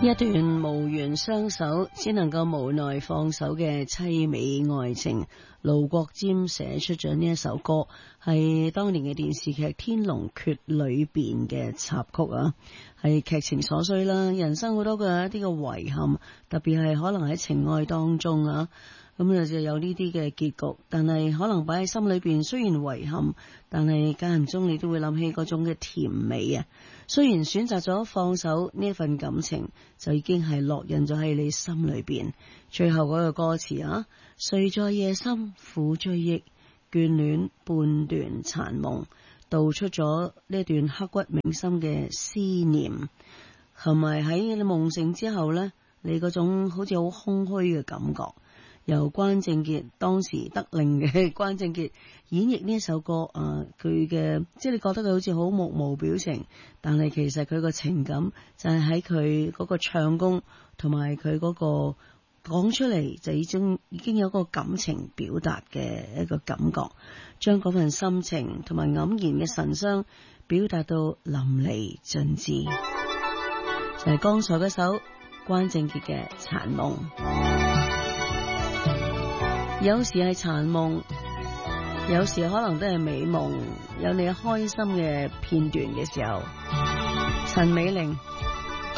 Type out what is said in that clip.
一段無緣相守，只能夠無奈放手嘅凄美愛情，盧國沾寫出咗呢一首歌，係當年嘅電視劇《天龍訣》裏邊嘅插曲啊，係劇情所需啦。人生好多嘅一啲嘅遺憾，特別係可能喺情愛當中啊。咁就有呢啲嘅結局，但係可能擺喺心裏邊，雖然遺憾，但係間唔中你都會諗起嗰種嘅甜美啊。雖然選擇咗放手呢一份感情，就已經係烙印咗喺你心裏邊。最後嗰個歌詞啊，誰在夜深苦追憶，眷戀半段殘夢，道出咗呢段刻骨銘心嘅思念，同埋喺你夢醒之後呢，你嗰種好似好空虛嘅感覺。由關正傑當時得令嘅關正傑演繹呢一首歌，佢嘅即係你覺得佢好似好目無表情，但係其實佢個情感就係喺佢嗰個唱功同埋佢嗰個講出嚟，就已經有個感情表達嘅一個感覺，將嗰份心情同埋黯然嘅神傷表達到淋漓盡致，就係剛才嗰首關正傑嘅殘夢。有時係殘夢，有時可能都係美夢，有你開心嘅片段嘅時候。陳美玲。